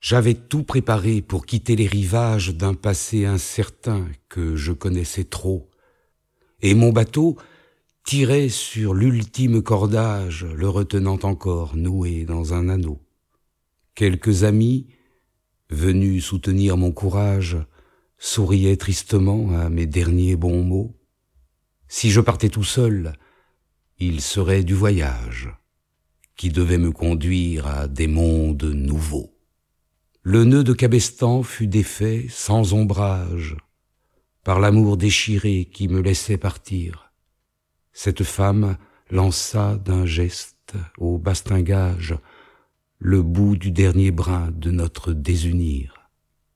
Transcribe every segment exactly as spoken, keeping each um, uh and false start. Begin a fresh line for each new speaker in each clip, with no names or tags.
J'avais tout préparé pour quitter les rivages d'un passé incertain que je connaissais trop, et mon bateau tirait sur l'ultime cordage, le retenant encore noué dans un anneau. Quelques amis, venus soutenir mon courage, souriaient tristement à mes derniers bons mots. Si je partais tout seul, il serait du voyage qui devait me conduire à des mondes nouveaux. Le nœud de cabestan fut défait sans ombrage par l'amour déchiré qui me laissait partir. Cette femme lança d'un geste au bastingage le bout du dernier brin de notre désunir.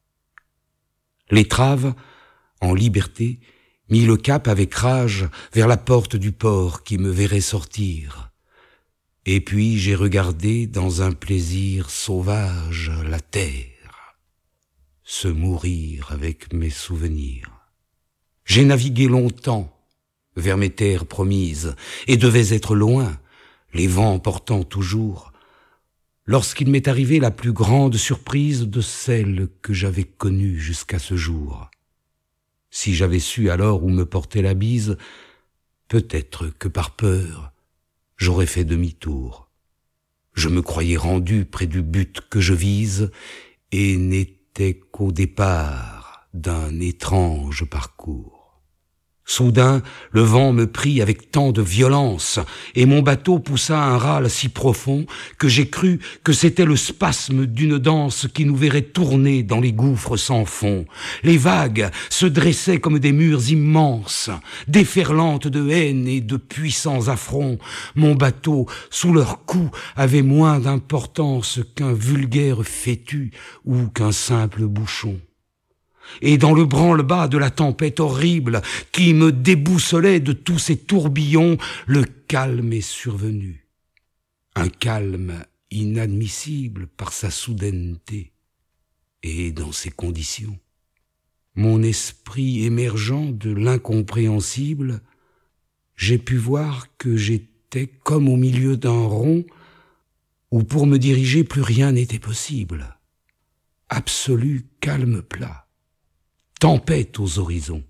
L'étrave, en liberté, mit le cap avec rage vers la porte du port qui me verrait sortir. Et puis j'ai regardé dans un plaisir sauvage la terre se mourir avec mes souvenirs. J'ai navigué longtemps vers mes terres promises et devais être loin, les vents portant toujours, lorsqu'il m'est arrivé la plus grande surprise de celle que j'avais connue jusqu'à ce jour. Si j'avais su alors où me portait la bise, peut-être que par peur, j'aurais fait demi-tour. Je me croyais rendu près du but que je vise et n'étais qu'au départ d'un étrange parcours. Soudain, le vent me prit avec tant de violence et mon bateau poussa un râle si profond que j'ai cru que c'était le spasme d'une danse qui nous verrait tourner dans les gouffres sans fond. Les vagues se dressaient comme des murs immenses, déferlantes de haine et de puissants affronts. Mon bateau, sous leur coups, avait moins d'importance qu'un vulgaire fétu ou qu'un simple bouchon. Et dans le branle-bas de la tempête horrible qui me déboussolait de tous ces tourbillons, le calme est survenu. Un calme inadmissible par sa soudaineté. Et dans ces conditions, mon esprit émergeant de l'incompréhensible, j'ai pu voir que j'étais comme au milieu d'un rond où pour me diriger plus rien n'était possible. Absolu calme plat. Tempête aux horizons.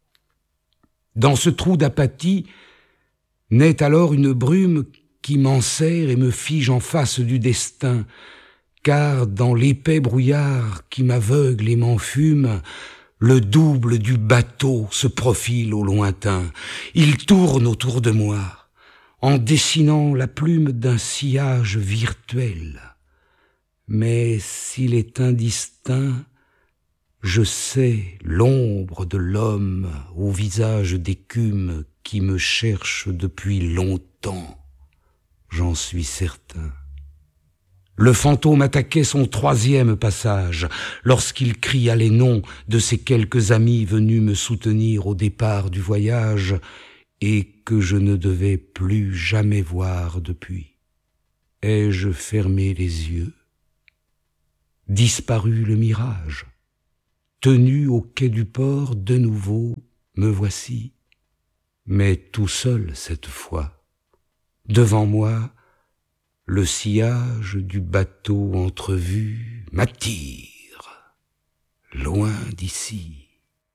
Dans ce trou d'apathie naît alors une brume qui m'enserre et me fige en face du destin, car dans l'épais brouillard qui m'aveugle et m'enfume, le double du bateau se profile au lointain. Il tourne autour de moi, en dessinant la plume d'un sillage virtuel. Mais s'il est indistinct, je sais l'ombre de l'homme au visage d'écume qui me cherche depuis longtemps, j'en suis certain. Le fantôme attaquait son troisième passage lorsqu'il cria les noms de ces quelques amis venus me soutenir au départ du voyage et que je ne devais plus jamais voir depuis. Ai-je fermé les yeux? Disparu le mirage? Tenu au quai du port, de nouveau, me voici, mais tout seul cette fois. Devant moi, le sillage du bateau entrevu m'attire, loin d'ici.